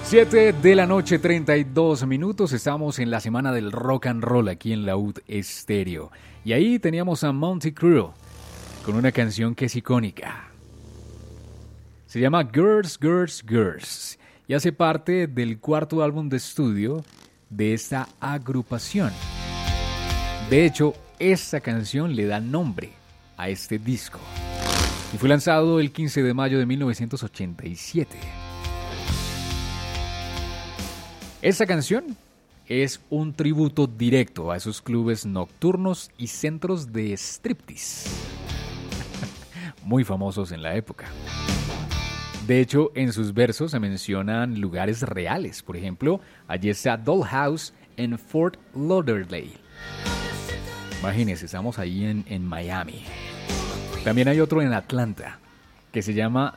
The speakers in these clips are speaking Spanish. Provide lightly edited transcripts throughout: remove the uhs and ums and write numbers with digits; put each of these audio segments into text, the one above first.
7 de la noche, 32 minutos. Estamos en la semana del rock and roll aquí en Laúd Estéreo. Y ahí teníamos a Monty Crue con una canción que es icónica. Se llama Girls, Girls, Girls y hace parte del cuarto álbum de estudio de esta agrupación. De hecho, esta canción le da nombre a este disco y fue lanzado el 15 de mayo de 1987. Esta canción es un tributo directo a esos clubes nocturnos y centros de striptease, muy famosos en la época. De hecho, en sus versos se mencionan lugares reales. Por ejemplo, allí está Dollhouse en Fort Lauderdale. Imagínense, estamos ahí en Miami. También hay otro en Atlanta que se llama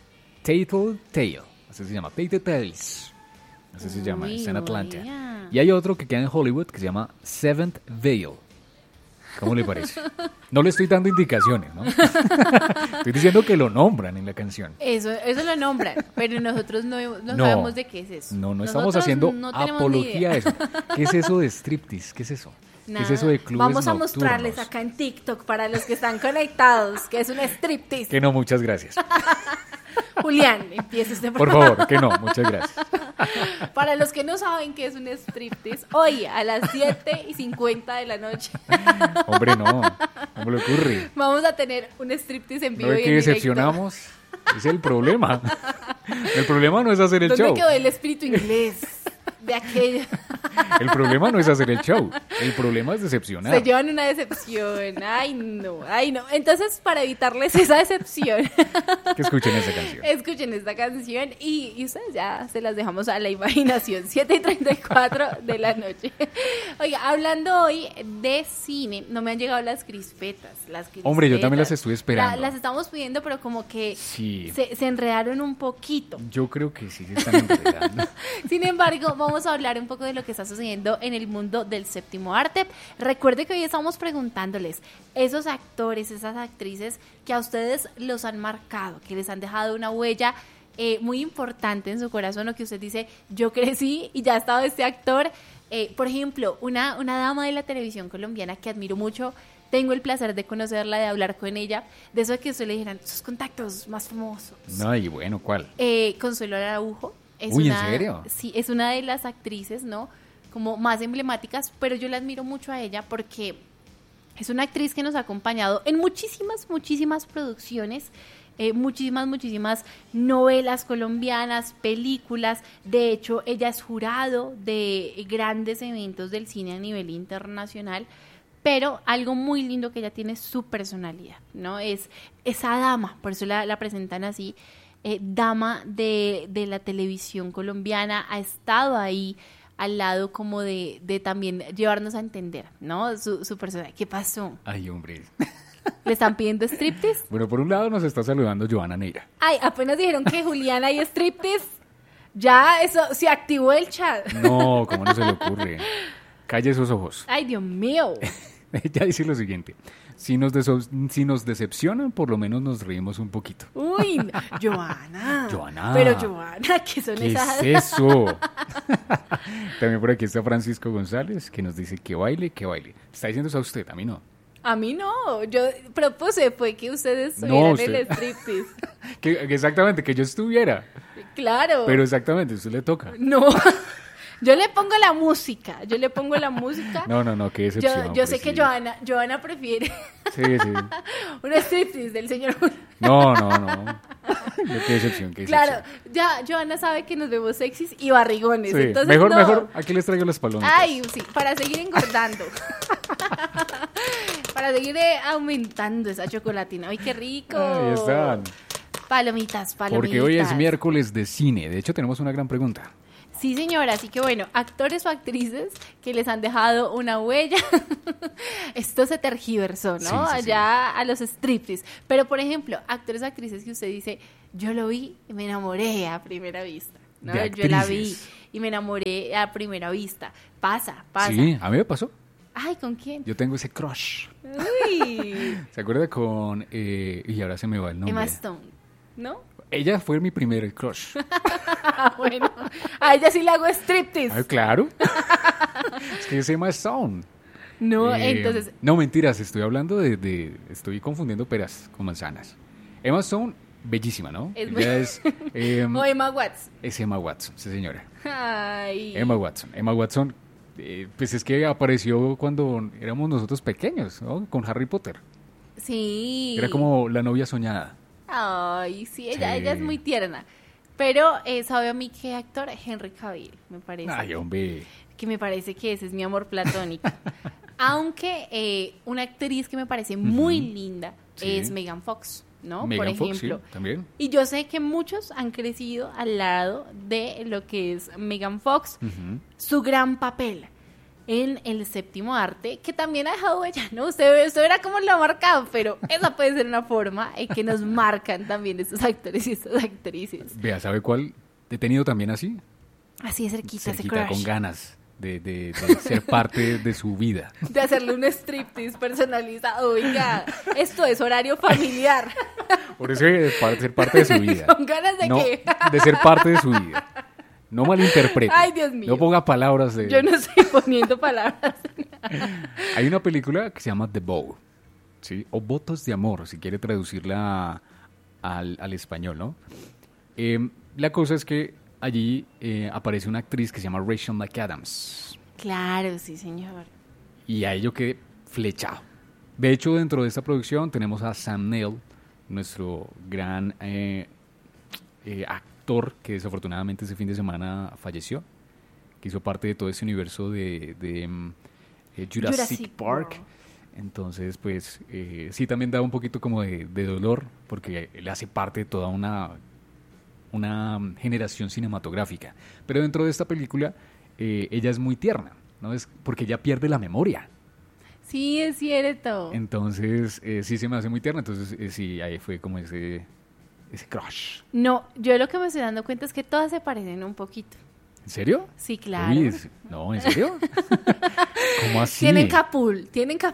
Tattletale. Así se llama, Tattletales. Así se llama, está en Atlanta. Y hay otro que queda en Hollywood que se llama Seventh Veil. ¿Cómo le parece? No le estoy dando indicaciones, ¿no? Estoy diciendo que lo nombran en la canción. Eso lo nombran, pero nosotros no sabemos de qué es eso. No estamos haciendo apología a eso. ¿Qué es eso de striptease? ¿Qué es eso? Nada. ¿Qué es eso de clubes Vamos a nocturnos? mostrarles acá en TikTok para los que están conectados que es un striptease. Que no, muchas gracias. Julián, empieza usted por favor, que no, muchas gracias. Para los que no saben qué es un striptease, hoy a las 7:50 de la noche. Hombre, no, ¿cómo le ocurre? Vamos a tener un striptease en vivo ¿No y es en que directo. decepcionamos? Es el problema. El problema no es hacer el show. ¿Dónde quedó el espíritu inglés de aquello? El problema no es hacer el show. El problema es decepcionar. Se llevan una decepción. Ay, no. Entonces, para evitarles esa decepción, que escuchen esa canción. Escuchen esta canción y ustedes ya se las dejamos a la imaginación. 7:34 de la noche. Oiga, hablando hoy de cine, no me han llegado las crispetas. Hombre, yo también las estoy esperando. Las estamos pidiendo, pero como que sí. se enredaron un poquito. Yo creo que sí se están enredando. Sin embargo, vamos a hablar un poco de lo que está sucediendo en el mundo del séptimo arte. Recuerde que hoy estamos preguntándoles esos actores, esas actrices que a ustedes los han marcado, que les han dejado una huella muy importante en su corazón, o que usted dice, yo crecí y ya estaba este actor. Por ejemplo, una dama de la televisión colombiana que admiro mucho, tengo el placer de conocerla, de hablar con ella, de eso de que usted le dijeran sus contactos más famosos. No, y bueno, ¿cuál? Consuelo Araujo. Uy, ¿en serio? Sí, es una de las actrices, ¿no? Como más emblemáticas, pero yo la admiro mucho a ella porque es una actriz que nos ha acompañado en muchísimas producciones, muchísimas novelas colombianas, películas. De hecho, ella es jurado de grandes eventos del cine a nivel internacional. Pero algo muy lindo que ella tiene es su personalidad, ¿no? Es esa dama, por eso la presentan así, dama de la televisión colombiana, ha estado ahí al lado como de también llevarnos a entender, ¿no? Su personalidad. ¿Qué pasó? Ay, hombre. ¿Le están pidiendo striptease? Bueno, por un lado nos está saludando Joana Neira. Ay, apenas dijeron que Juliana hay striptease. Ya, eso, se activó el chat. No, ¿cómo no se le ocurre? Calle esos ojos. Ay, Dios mío. Ella dice lo siguiente: si nos decepcionan, por lo menos nos reímos un poquito. Uy, no. Joana. Pero Joana, ¿qué son esas? ¿Qué es eso? También por aquí está Francisco González, que nos dice que baile. ¿Está diciendo eso a usted? A mí no. A mí no. Yo propuse fue que ustedes estuvieran en el striptease. Exactamente, que yo estuviera. Claro. Pero exactamente, usted le toca. No. Yo le pongo la música. No, qué decepción. Yo sé que Joana prefiere sí. un striptease del señor. No. Qué decepción. Claro, ya Joana sabe que nos vemos sexys y barrigones. Sí. Entonces, mejor, aquí les traigo las palomitas. Ay, sí, para seguir engordando. Para seguir aumentando esa chocolatina. Ay, qué rico. Ahí están. Palomitas. Porque hoy es miércoles de cine. De hecho, tenemos una gran pregunta. Sí, señora, así que bueno, actores o actrices que les han dejado una huella. Esto se tergiversó, ¿no? Sí. Allá a los striptease. Pero, por ejemplo, actores o actrices que usted dice, yo lo vi y me enamoré a primera vista, ¿no? Yo la vi y me enamoré a primera vista. Pasa. Sí, a mí me pasó. Ay, ¿con quién? Yo tengo ese crush. Uy. ¿Se acuerda con... y ahora se me va el nombre. Emma Stone, ¿no? Ella fue mi primer crush. Bueno, a ella sí le hago striptease. Ah, claro. Es que es Emma Stone. No, entonces... No, mentiras, estoy hablando estoy confundiendo peras con manzanas. Emma Stone, bellísima, ¿no? Ella es... o Emma Watson. Es Emma Watson, sí señora. Ay. Emma Watson, pues es que apareció cuando éramos nosotros pequeños, ¿no? Con Harry Potter. Sí. Era como la novia soñada. Ay, sí, ella Sí. es muy tierna. Pero, ¿sabe a mí qué actor? Henry Cavill, me parece. Ay, hombre. Que me parece que ese es mi amor platónico. Aunque una actriz que me parece muy linda Sí. es Megan Fox, ¿no? Megan Por Fox, ejemplo. sí, también. Y yo sé que muchos han crecido al lado de lo que es Megan Fox, Ujú. su gran papel en El Séptimo Arte, que también ha dejado huella, ¿no? Usted verá cómo lo ha marcado, pero esa puede ser una forma en que nos marcan también estos actores y estas actrices. Vea, ¿sabe cuál he tenido también así? Así de cerquita, ese Cerquita, crush. con ganas de ser parte de su vida. De hacerle un striptease personalizado. Oiga, esto es horario familiar. Por eso de ser parte de su vida. Con ganas de No, que... de ser parte de su vida. No malinterprete. Ay, Dios mío. No ponga palabras de... Yo no estoy poniendo palabras. Hay una película que se llama The Vow, ¿sí? O Votos de Amor, si quiere traducirla al español, ¿no? La cosa es que allí aparece una actriz que se llama Rachel McAdams. Claro, sí, señor. Y a ello quedé flechado. De hecho, dentro de esta producción tenemos a Sam Neill, nuestro gran actor que desafortunadamente ese fin de semana falleció, que hizo parte de todo ese universo de Jurassic Park. World. Entonces, pues, sí también da un poquito como de dolor, porque él hace parte de toda una generación cinematográfica. Pero dentro de esta película, ella es muy tierna, ¿no? Es porque ella pierde la memoria. Sí, es cierto. Entonces, sí se me hace muy tierna. Entonces, sí, ahí fue como ese crush. No, yo lo que me estoy dando cuenta es que todas se parecen un poquito. ¿En serio? Sí, claro. Uy, no, ¿en serio? ¿Cómo así? Tienen capul.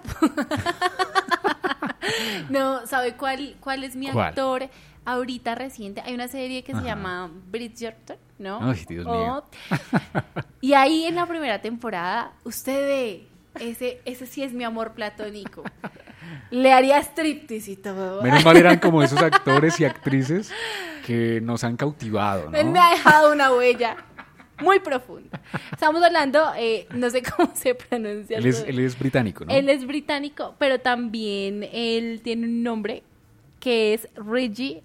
No, ¿sabe cuál es mi ¿Cuál? actor ahorita reciente? Hay una serie que se Ajá. llama Bridgerton, ¿no? Ay, Dios mío. Y ahí en la primera temporada, usted ve, ese sí es mi amor platónico. Le haría striptease y todo. Menos mal eran como esos actores y actrices que nos han cautivado, ¿no? Él me ha dejado una huella muy profunda. Estamos hablando, no sé cómo se pronuncia. Él es británico, ¿no? Él es británico, pero también él tiene un nombre que es Reggie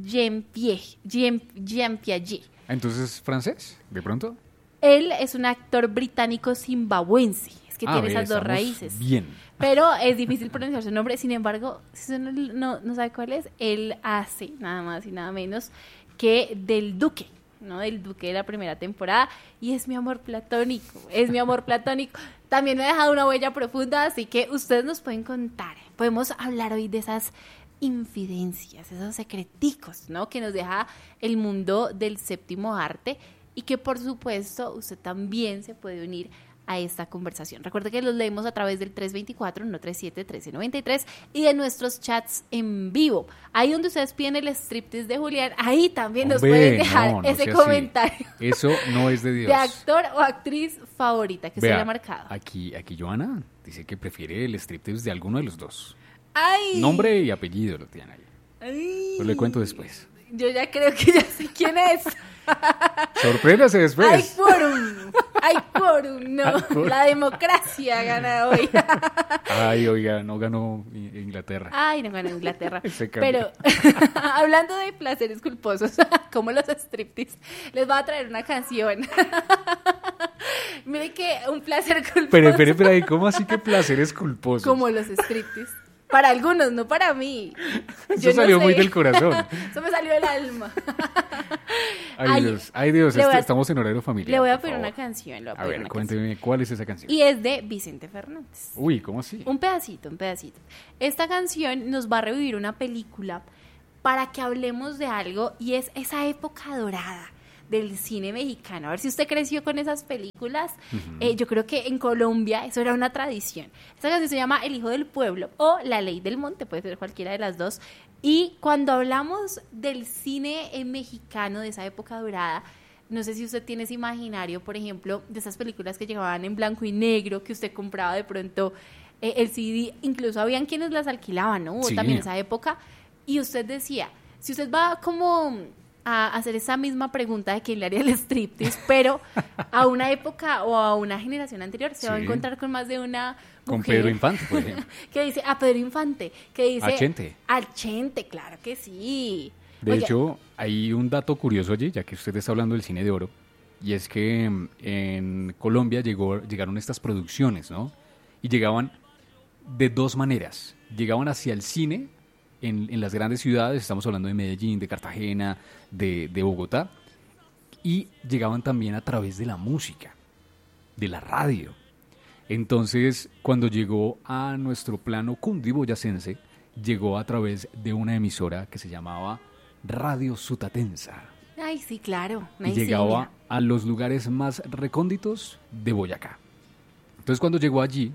Jean-Piaget. Entonces, ¿francés? ¿De pronto? Él es un actor británico zimbabuense. Es que tiene ve, esas dos estamos raíces. Bien. Pero es difícil pronunciar su nombre. Sin embargo, si usted no sabe cuál es, él hace nada más y nada menos que del Duque, ¿no? Del Duque de la primera temporada. Y es mi amor platónico. Es mi amor platónico. También me ha dejado una huella profunda, así que ustedes nos pueden contar. Podemos hablar hoy de esas infidencias, esos secreticos, ¿no? Que nos deja el mundo del séptimo arte y que por supuesto usted también se puede unir a esta conversación. Recuerde que los leemos a través del 324-137-1393 y de nuestros chats en vivo. Ahí donde ustedes piden el striptease de Julián, ahí también nos Hombre, pueden dejar no ese sea comentario así. Eso no es de Dios. de actor o actriz favorita que usted le Vea, ha marcado. aquí Joana dice que prefiere el striptease de alguno de los dos. ¡Ay! Nombre y apellido lo tienen ahí. Ay. Pues le cuento después. Yo ya creo que ya sé quién es. Sorpréndase después. ¡Ay, quórum! ¡Ay, quórum! No, Ay, quórum. la democracia gana hoy. Ay, oiga, no ganó Inglaterra. Ay, no ganó Inglaterra. Se cambió. Pero hablando de placeres culposos, como los striptease, les voy a traer una canción. Mire que un placer culposo. Pero, ahí, ¿cómo así que placeres culposos? Como los striptease. Para algunos, no para mí. Eso salió muy del corazón. Eso me salió del alma. Ay, Dios, le voy a- estamos en horario familiar. Le voy a por pedir favor. una canción. Le voy a A pedir ver, una cuénteme, ¿cuál es esa canción? canción. Y es de Vicente Fernández. Uy, ¿cómo así? Un pedacito, un pedacito. Esta canción nos va a revivir una película para que hablemos de algo y es esa época dorada del cine mexicano. A ver si usted creció con esas películas. Yo creo que en Colombia eso era una tradición. Esta canción se llama El Hijo del Pueblo o La Ley del Monte, puede ser cualquiera de las dos. Y cuando hablamos del cine mexicano de esa época dorada, no sé si usted tiene ese imaginario, por ejemplo, de esas películas que llegaban en blanco y negro, que usted compraba de pronto el CD, incluso habían quienes las alquilaban, ¿no? Hubo también esa época, y usted decía, si usted va como a hacer esa misma pregunta de quién le haría el striptease, pero a una época o a una generación anterior, se va a encontrar con más de una mujer. Con Pedro Infante, por ejemplo. Que dice, a Pedro Infante, que dice... A Chente, claro que sí. De hecho, hay un dato curioso allí, ya que usted está hablando del cine de oro, y es que en Colombia llegaron estas producciones, ¿no? Y llegaban de dos maneras. Llegaban hacia el cine en las grandes ciudades, estamos hablando de Medellín, de Cartagena, de Bogotá, y llegaban también a través de la música, de la radio. Entonces, cuando llegó a nuestro plano cundiboyacense, llegó a través de una emisora que se llamaba Radio Sutatensa. Ay, sí, claro. Y llegaba a los lugares más recónditos de Boyacá. Entonces, cuando llegó allí,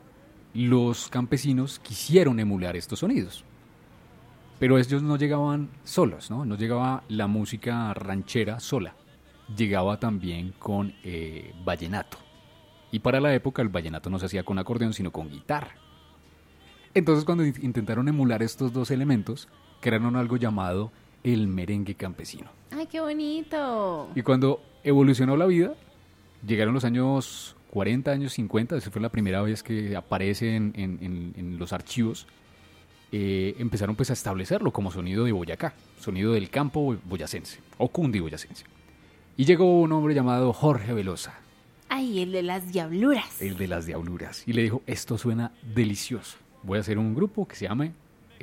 los campesinos quisieron emular estos sonidos. Pero ellos no llegaban solos, ¿no? No llegaba la música ranchera sola. Llegaba también con vallenato. Y para la época el vallenato no se hacía con acordeón, sino con guitarra. Entonces, cuando intentaron emular estos dos elementos, crearon algo llamado el merengue campesino. ¡Ay, qué bonito! Y cuando evolucionó la vida, llegaron los años 40, años 50, esa fue la primera vez que aparece en los archivos, empezaron pues a establecerlo como sonido de Boyacá, sonido del campo boyacense, o cundiboyacense. Y llegó un hombre llamado Jorge Velosa. ¡Ay, el de las diabluras! El de las diabluras. Y le dijo, esto suena delicioso. Voy a hacer un grupo que se llame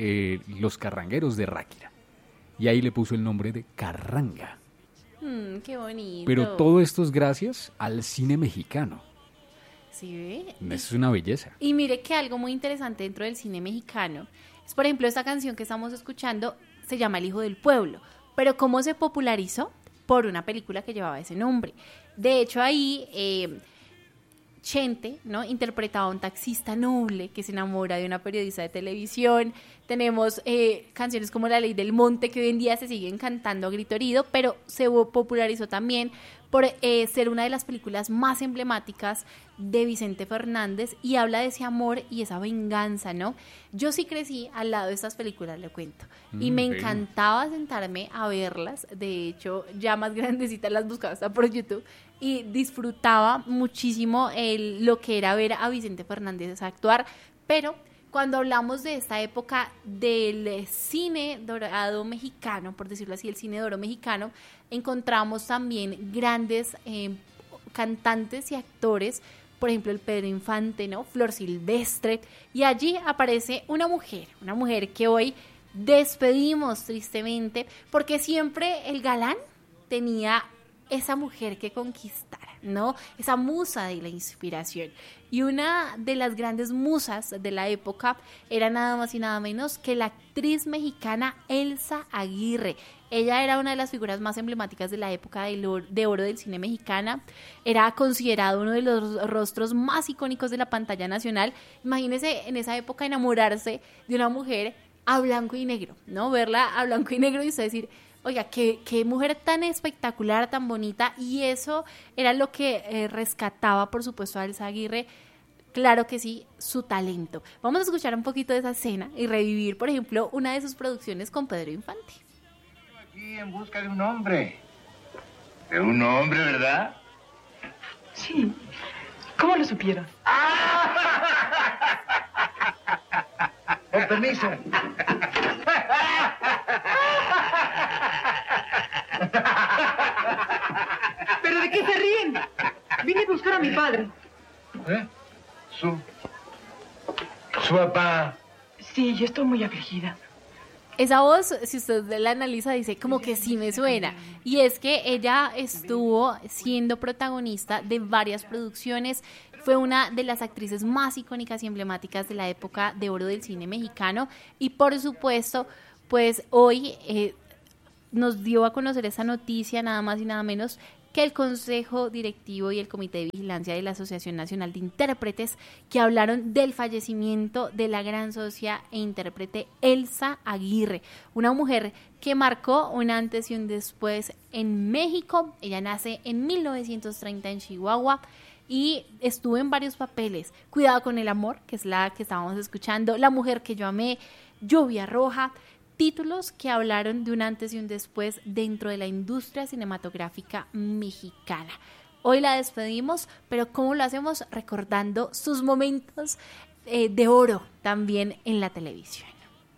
Los Carrangueros de Ráquira. Y ahí le puso el nombre de Carranga. ¡Qué bonito! Pero todo esto es gracias al cine mexicano. Sí. Eso es una belleza. Y mire que algo muy interesante dentro del cine mexicano es, por ejemplo, esta canción que estamos escuchando se llama El Hijo del Pueblo. Pero ¿cómo se popularizó? Por una película que llevaba ese nombre. De hecho, ahí Chente, ¿no?, interpretaba a un taxista noble que se enamora de una periodista de televisión. Tenemos canciones como La Ley del Monte, que hoy en día se siguen cantando a grito herido, pero se popularizó también por ser una de las películas más emblemáticas de Vicente Fernández, y habla de ese amor y esa venganza, ¿no? Yo sí crecí al lado de estas películas, le cuento, y me encantaba sentarme a verlas. De hecho, ya más grandecita las buscaba hasta por YouTube, y disfrutaba muchísimo lo que era ver a Vicente Fernández actuar. Pero cuando hablamos de esta época del cine dorado mexicano, por decirlo así, el cine de oro mexicano, encontramos también grandes cantantes y actores, por ejemplo el Pedro Infante, ¿no?, Flor Silvestre, y allí aparece una mujer que hoy despedimos tristemente, porque siempre el galán tenía esa mujer que conquistar, ¿no? Esa musa de la inspiración. Y una de las grandes musas de la época era nada más y nada menos que la actriz mexicana Elsa Aguirre. Ella era una de las figuras más emblemáticas de la época de oro del cine mexicana. Era considerado uno de los rostros más icónicos de la pantalla nacional. Imagínese en esa época enamorarse de una mujer a blanco y negro, ¿no? Verla a blanco y negro y usted decir, oiga, qué mujer tan espectacular, tan bonita. Y eso era lo que rescataba, por supuesto, a Elsa Aguirre. Claro que sí, su talento. Vamos a escuchar un poquito de esa escena y revivir, por ejemplo, una de sus producciones con Pedro Infante. Aquí en busca de un hombre. ¿De un hombre, verdad? Sí. ¿Cómo lo supieron? Con permiso. ¿Pero de qué se ríen? Vine a buscar a mi padre. ¿Eh? Su papá. Sí, yo estoy muy afligida. Esa voz, si usted la analiza, dice como que sí me suena. Y es que ella estuvo siendo protagonista de varias producciones. Fue una de las actrices más icónicas y emblemáticas de la época de oro del cine mexicano. Y por supuesto, pues hoy nos dio a conocer esa noticia nada más y nada menos que el Consejo Directivo y el Comité de Vigilancia de la Asociación Nacional de Intérpretes, que hablaron del fallecimiento de la gran socia e intérprete Elsa Aguirre, una mujer que marcó un antes y un después en México. Ella nace en 1930 en Chihuahua y estuvo en varios papeles: Cuidado con el amor, que es la que estábamos escuchando, La mujer que yo amé, Lluvia roja, títulos que hablaron de un antes y un después dentro de la industria cinematográfica mexicana. Hoy la despedimos, pero ¿cómo lo hacemos? Recordando sus momentos de oro también en la televisión.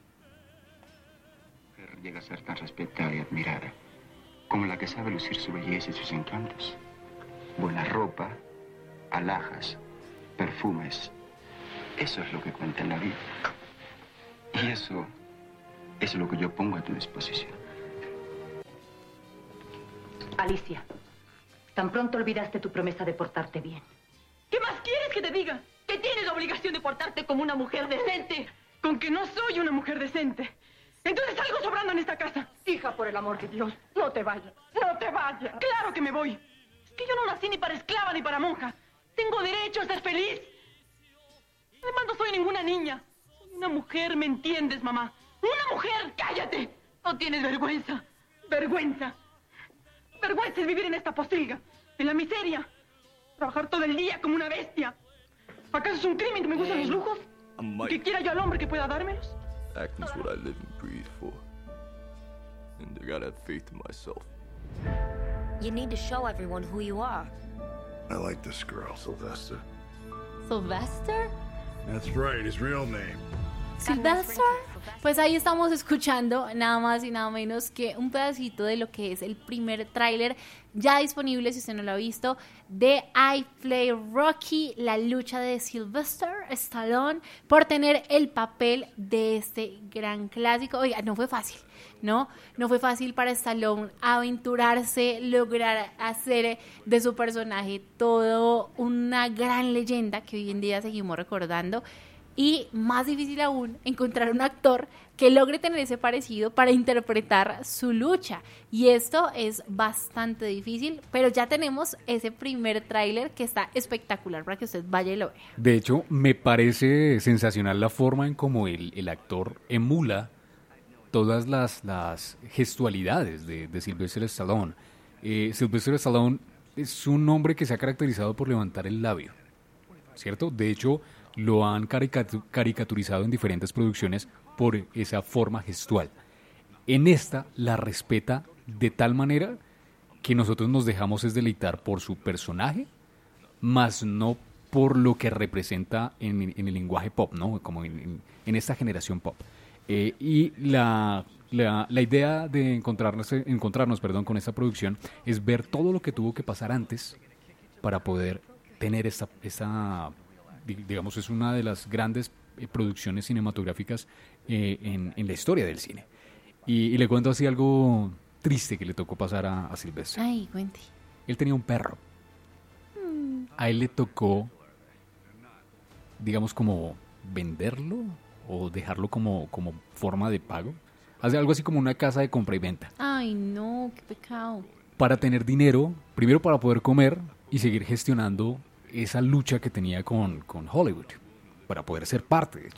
Llega a ser tan respetada y admirada como la que sabe lucir su belleza y sus encantos. Buena ropa, alhajas, perfumes. Eso es lo que cuenta en la vida. Y eso es lo que yo pongo a tu disposición. Alicia, tan pronto olvidaste tu promesa de portarte bien. ¿Qué más quieres que te diga? Que tienes la obligación de portarte como una mujer decente. Con que no soy una mujer decente. Entonces salgo sobrando en esta casa. Hija, por el amor de Dios, no te vayas, no te vayas. Claro que me voy. Es que yo no nací ni para esclava ni para monja. Tengo derecho a ser feliz. Además no soy ninguna niña. Soy una mujer, ¿me entiendes, mamá? ¡Una mujer! ¡Cállate! No tienes vergüenza. Vergüenza. Vergüenza es vivir en esta posilga, en la miseria. Trabajar todo el día como una bestia. ¿Acaso es un crimen que me gustan los lujos? ¿Que quiera yo al hombre que pueda dármelos? Acting's what I live and breathe for. And I gotta have faith in myself. You need to show everyone who you are. I like this girl, Sylvester. Sylvester? That's right, his real name. Sylvester. Pues ahí estamos escuchando nada más y nada menos que un pedacito de lo que es el primer tráiler ya disponible, si usted no lo ha visto, de I Play Rocky, la lucha de Sylvester Stallone por tener el papel de este gran clásico. Oiga, no fue fácil, ¿no? No fue fácil para Stallone aventurarse, lograr hacer de su personaje todo una gran leyenda que hoy en día seguimos recordando. Y más difícil aún, encontrar un actor que logre tener ese parecido para interpretar su lucha. Y esto es bastante difícil, pero ya tenemos ese primer tráiler que está espectacular para que usted vaya y lo vea. De hecho, me parece sensacional la forma en cómo el actor emula todas las gestualidades de Sylvester Stallone. Sylvester Stallone es un hombre que se ha caracterizado por levantar el labio, ¿cierto? De hecho, lo han caricaturizado en diferentes producciones por esa forma gestual. En esta la respeta de tal manera que nosotros nos dejamos es deleitar por su personaje, más no por lo que representa en el lenguaje pop, ¿no? Como en esta generación pop. Y la idea de encontrarnos con esta producción es ver todo lo que tuvo que pasar antes para poder tener esa digamos, es una de las grandes producciones cinematográficas en la historia del cine. Y le cuento así algo triste que le tocó pasar a Sylvester. Ay, cuente. Él tenía un perro. A él le tocó, digamos, como venderlo o dejarlo como forma de pago. Hace algo así como una casa de compra y venta. Ay, no, qué pecado. Para tener dinero, primero para poder comer y seguir gestionando esa lucha que tenía con Hollywood, para poder ser parte de ella.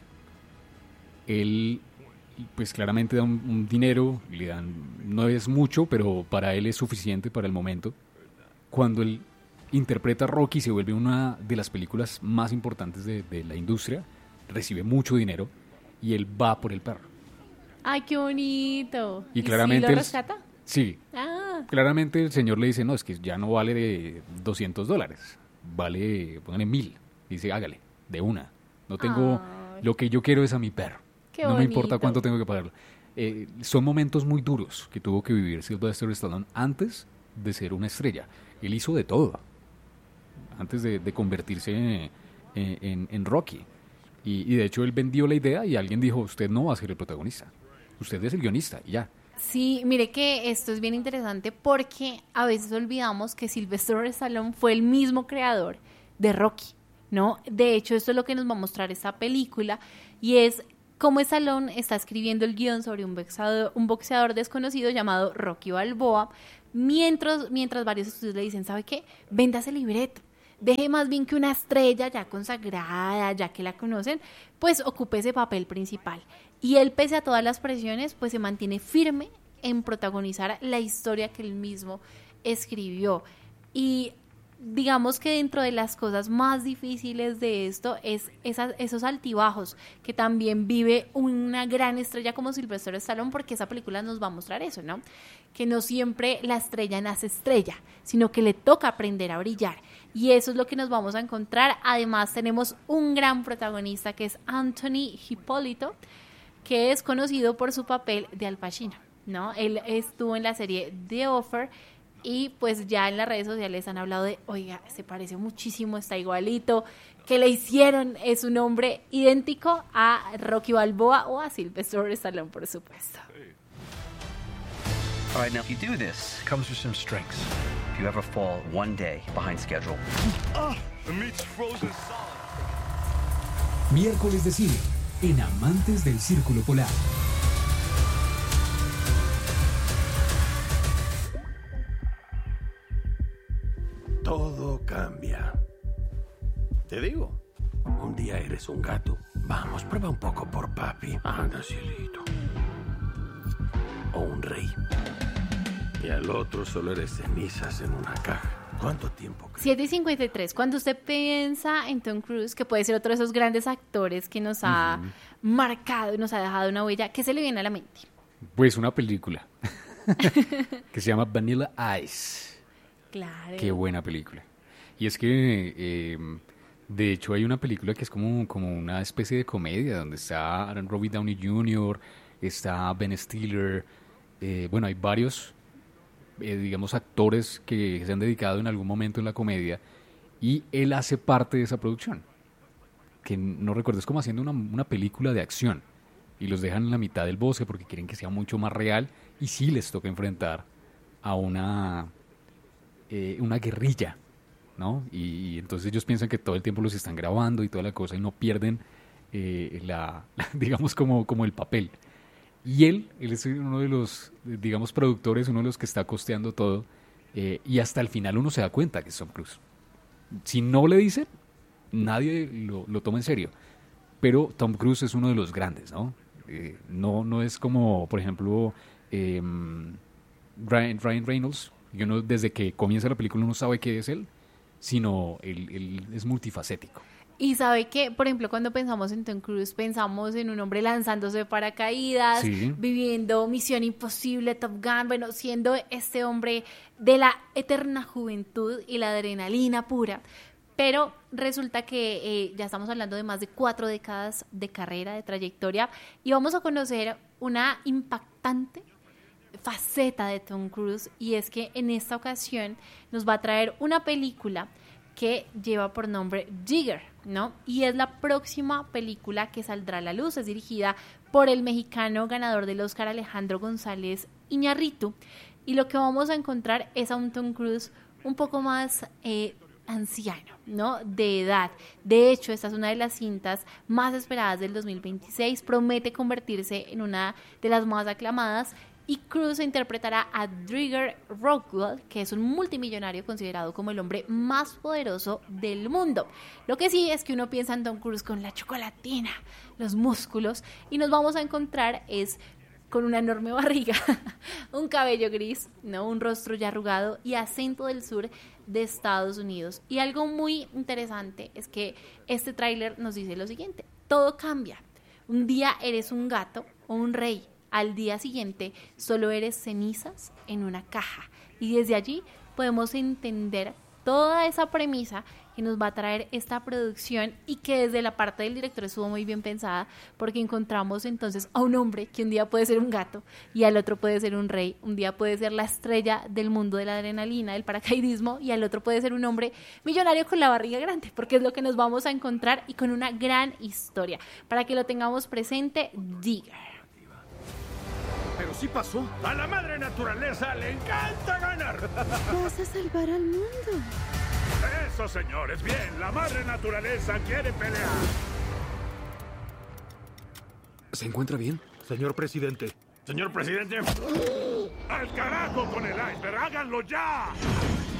Él, pues claramente da un dinero, le dan, no es mucho, pero para él es suficiente para el momento. Cuando él interpreta a Rocky, se vuelve una de las películas más importantes de la industria, recibe mucho dinero y él va por el perro. Ay, qué bonito. Y claramente ¿sí lo rescata? Sí. Ah. Claramente el señor le dice, no, es que ya no vale de $200. Vale, póngale 1,000. Dice, hágale, de una. No tengo, lo que yo quiero es a mi perro. Qué no bonito. me importa cuánto tengo que pagarlo. Son momentos muy duros que tuvo que vivir Sylvester Stallone antes de ser una estrella. Él hizo de todo antes de convertirse en Rocky. Y de hecho él vendió la idea y alguien dijo, usted no va a ser el protagonista. Usted es el guionista y ya. Sí, mire que esto es bien interesante porque a veces olvidamos que Sylvester Stallone fue el mismo creador de Rocky, ¿no? De hecho, esto es lo que nos va a mostrar esta película y es cómo Stallone está escribiendo el guión sobre un boxeador desconocido llamado Rocky Balboa, mientras varios estudios le dicen, ¿sabe qué? Venda ese libreto. Deje más bien que una estrella ya consagrada, ya que la conocen, pues ocupe ese papel principal. Y él, pese a todas las presiones, pues se mantiene firme en protagonizar la historia que él mismo escribió. Y digamos que dentro de las cosas más difíciles de esto es esos altibajos que también vive una gran estrella como Sylvester Stallone, porque esa película nos va a mostrar eso, ¿no? Que no siempre la estrella nace estrella, sino que le toca aprender a brillar. Y eso es lo que nos vamos a encontrar. Además, tenemos un gran protagonista que es Anthony Hipólito, que es conocido por su papel de Al Pacino, ¿no? Él estuvo en la serie The Offer y pues ya en las redes sociales han hablado de, oiga, se parece muchísimo, está igualito, que le hicieron, es un hombre idéntico a Rocky Balboa o a Sylvester Stallone, por supuesto. All right, now if you do this, it comes with some strings. If you ever fall one day behind schedule. The meat's frozen solid. Miércoles de cine, en Amantes del Círculo Polar. Todo cambia. Te digo, un día eres un gato. Vamos, prueba un poco por papi. Anda, cielito. O un rey. Y al otro solo eres cenizas en una caja. ¿Cuánto tiempo? 7:53. Cuando usted piensa en Tom Cruise, que puede ser otro de esos grandes actores que nos ha marcado y nos ha dejado una huella, ¿qué se le viene a la mente? Pues una película que se llama Vanilla Ice. Claro. Qué buena película. Y es que, de hecho, hay una película que es como una especie de comedia, donde está Robert Downey Jr., está Ben Stiller, bueno, hay varios, digamos, actores que se han dedicado en algún momento en la comedia, y él hace parte de esa producción, que no recuerdo, es como haciendo una película de acción, y los dejan en la mitad del bosque porque quieren que sea mucho más real, y sí les toca enfrentar a una guerrilla, ¿no? Y entonces ellos piensan que todo el tiempo los están grabando y toda la cosa, y no pierden digamos, como el papel. Y él es uno de los, digamos, productores, uno de los que está costeando todo, y hasta el final uno se da cuenta que es Tom Cruise. Si no le dicen, nadie lo toma en serio. Pero Tom Cruise es uno de los grandes, ¿no? No es como, por ejemplo, Ryan Reynolds. Desde que comienza la película uno sabe qué es él, sino él es multifacético. Y sabe que, por ejemplo, cuando pensamos en Tom Cruise, pensamos en un hombre lanzándose de paracaídas, sí, viviendo Misión Imposible, Top Gun, bueno, siendo este hombre de la eterna juventud y la adrenalina pura. Pero resulta que ya estamos hablando de más de 4 décadas de carrera, de trayectoria, y vamos a conocer una impactante faceta de Tom Cruise, y es que en esta ocasión nos va a traer una película que lleva por nombre Jigger, ¿no? Y es la próxima película que saldrá a la luz. Es dirigida por el mexicano ganador del Oscar Alejandro González Iñárritu, y lo que vamos a encontrar es a un Tom Cruise un poco más anciano, ¿no? De edad. De hecho, esta es una de las cintas más esperadas del 2026, promete convertirse en una de las más aclamadas, y Cruise interpretará a Drigger Rockwell, que es un multimillonario considerado como el hombre más poderoso del mundo. Lo que sí es que uno piensa en Tom Cruise con la chocolatina, los músculos, y nos vamos a encontrar con una enorme barriga, un cabello gris, ¿no? Un rostro ya arrugado y acento del sur de Estados Unidos. Y algo muy interesante es que este tráiler nos dice lo siguiente: todo cambia. Un día eres un gato o un rey. Al día siguiente solo eres cenizas en una caja. Y desde allí podemos entender toda esa premisa que nos va a traer esta producción, y que desde la parte del director estuvo muy bien pensada, porque encontramos entonces a un hombre que un día puede ser un gato y al otro puede ser un rey, un día puede ser la estrella del mundo de la adrenalina, del paracaidismo, y al otro puede ser un hombre millonario con la barriga grande, porque es lo que nos vamos a encontrar, y con una gran historia. Para que lo tengamos presente, Jigger. Pero sí pasó. A la madre naturaleza le encanta ganar. Vas a salvar al mundo. Eso, señores. Bien, la madre naturaleza quiere pelear. ¿Se encuentra bien? Señor presidente. Señor presidente. ¡Al carajo con el iceberg! ¡Háganlo ya!